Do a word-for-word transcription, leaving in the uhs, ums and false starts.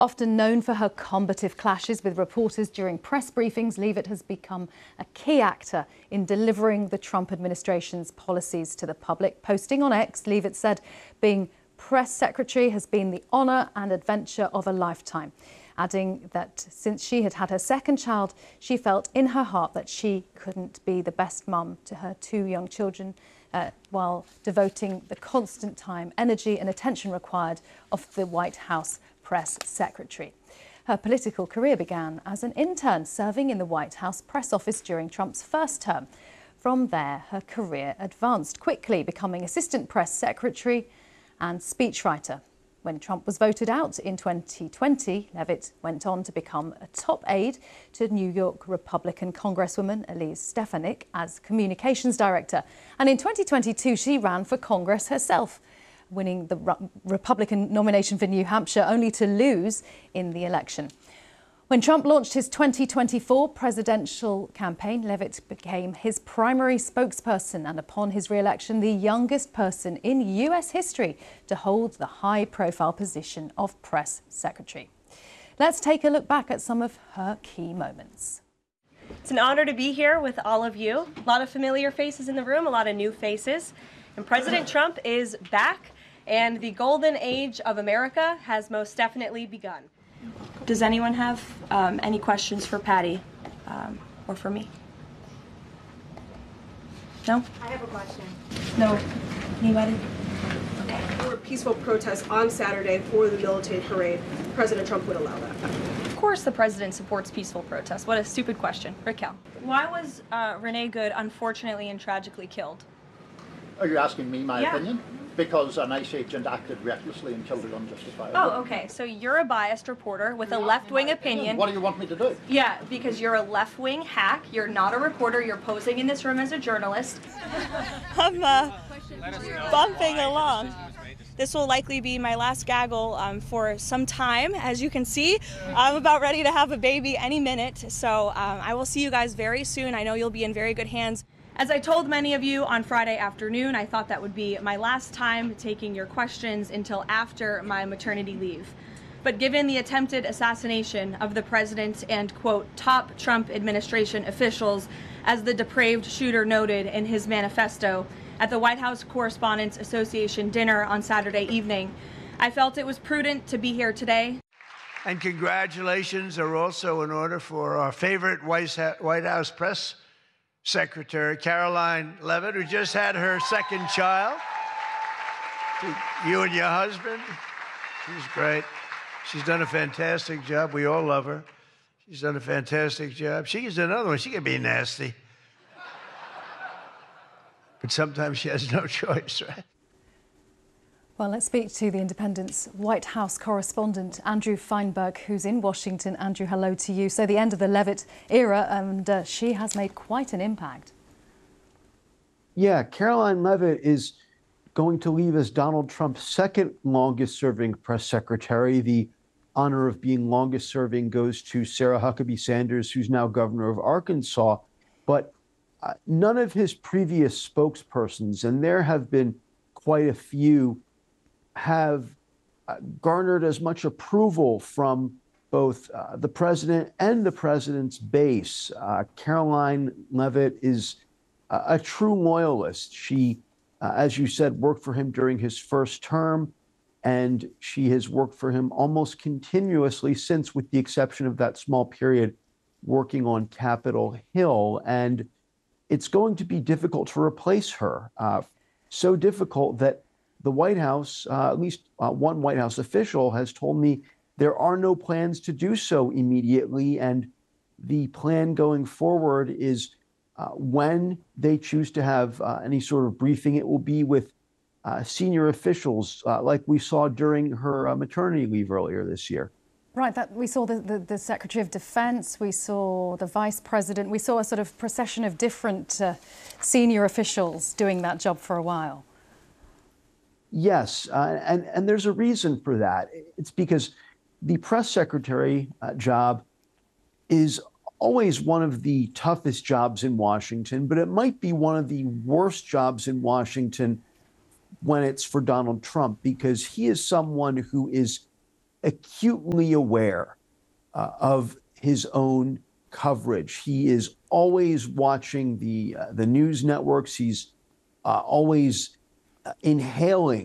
Often known for her combative clashes with reporters during press briefings, Leavitt has become a key actor in delivering the Trump administration's policies to the public. Posting on X, Leavitt said being press secretary has been the honour and adventure of a lifetime, adding that since she had had her second child, she felt in her heart that she couldn't be the best mum to her two young children uh, while devoting the constant time, energy and attention required of the White House press secretary. Her political career began as an intern serving in the White House press office during Trump's first term. From there, her career advanced quickly, becoming assistant press secretary and speechwriter. When Trump was voted out in twenty twenty, Leavitt went on to become a top aide to New York Republican Congresswoman Elise Stefanik as communications director. And in twenty twenty-two, she ran for Congress herself, winning the Republican nomination for New Hampshire, only to lose in the election. When Trump launched his twenty twenty-four presidential campaign, Leavitt became his primary spokesperson and, upon his re-election, the youngest person in U S history to hold the high-profile position of press secretary. Let's take a look back at some of her key moments. It's an honor to be here with all of you. A lot of familiar faces in the room, a lot of new faces. And President Trump is back, and the golden age of America has most definitely begun. Does anyone have um, any questions for Patty um, or for me? No? I have a question. No? Anybody? Okay. There were peaceful protests on Saturday for the militant parade. President Trump would allow that. Of course the president supports peaceful protests. What a stupid question. Raquel. Why was uh, Renee Good unfortunately and tragically killed? Are you asking me my yeah. opinion? Because an ICE agent acted recklessly and killed her unjustifiably. Oh, okay. So you're a biased reporter with a left-wing opinion. What do you want me to do? Yeah, because you're a left-wing hack. You're not a reporter. You're posing in this room as a journalist. I'm uh, bumping along. This will likely be my last gaggle um, for some time. As you can see, I'm about ready to have a baby any minute. So um, I will see you guys very soon. I know you'll be in very good hands. As I told many of you on Friday afternoon, I thought that would be my last time taking your questions until after my maternity leave. But given the attempted assassination of the president and, quote, top Trump administration officials, as the depraved shooter noted in his manifesto at the White House Correspondents Association dinner on Saturday evening, I felt it was prudent to be here today. And congratulations are also in order for our favorite White House press secretary, Karoline Leavitt, who just had her second child. You and your husband. She's great. She's done a fantastic job. We all love her. She's done a fantastic job. She is another one. She can be nasty. But sometimes she has no choice, right? Well, let's speak to the Independent's White House correspondent, Andrew Feinberg, who's in Washington. Andrew, hello to you. So the end of the Leavitt era, and uh, she has made quite an impact. Yeah, Karoline Leavitt is going to leave as Donald Trump's second longest serving press secretary. The honor of being longest serving goes to Sarah Huckabee Sanders, who's now governor of Arkansas. But uh, none of his previous spokespersons, and there have been quite a few, have uh, garnered as much approval from both uh, the president and the president's base. Uh, Karoline Leavitt is uh, a true loyalist. She, uh, as you said, worked for him during his first term, and she has worked for him almost continuously since, with the exception of that small period working on Capitol Hill. And it's going to be difficult to replace her. Uh, so difficult that the White House, uh, at least uh, one White House official, has told me there are no plans to do so immediately. And the plan going forward is uh, when they choose to have uh, any sort of briefing, it will be with uh, senior officials, uh, like we saw during her uh, maternity leave earlier this year. Right, that we saw the, the, the Secretary of Defense, we saw the Vice President, we saw a sort of procession of different uh, senior officials doing that job for a while. Yes, uh, and, and there's a reason for that. It's because the press secretary uh, job is always one of the toughest jobs in Washington, but it might be one of the worst jobs in Washington when it's for Donald Trump, because he is someone who is acutely aware uh, of his own coverage. He is always watching the uh, the news networks. He's uh, always uh, inhaling